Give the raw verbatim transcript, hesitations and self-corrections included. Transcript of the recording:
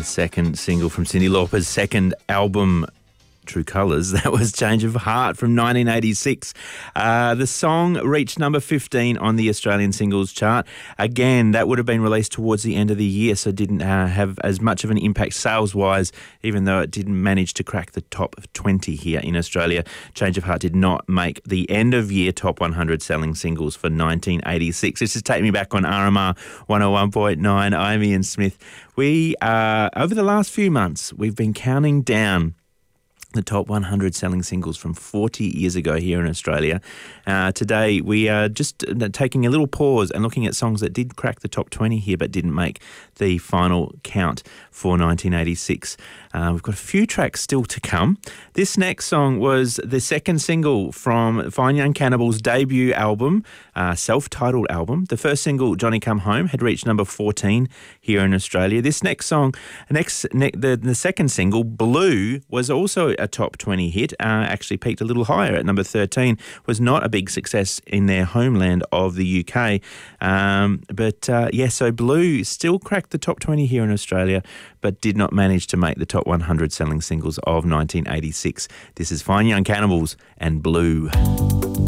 second single from Cyndi Lauper's second album, True Colours. That was Change of Heart from nineteen eighty-six. Uh, the song reached number fifteen on the Australian singles chart. Again, that would have been released towards the end of the year, so didn't uh, have as much of an impact sales-wise, even though it didn't manage to crack the top of twenty here in Australia. Change of Heart did not make the end-of-year top one hundred selling singles for nineteen eighty-six. This is Take Me Back on R M R one oh one point nine. I'm Ian Smith. We, uh, over the last few months, we've been counting down the top one hundred selling singles from forty years ago here in Australia. Uh, today, we are just taking a little pause and looking at songs that did crack the top twenty here but didn't make the final count for nineteen eighty-six. Uh, we've got a few tracks still to come. This next song was the second single from Fine Young Cannibals' debut album, uh, self-titled album. The first single, Johnny Come Home, had reached number fourteen here in Australia. This next song, next ne- the, the second single, Blue, was also a top twenty hit, uh, actually peaked a little higher at number thirteen, was not a big success in their homeland of the U K. Um, but uh, yeah, so Blue still cracked the top twenty here in Australia, but did not manage to make the top one hundred selling singles of nineteen eighty-six. This is Fine Young Cannibals and Blue.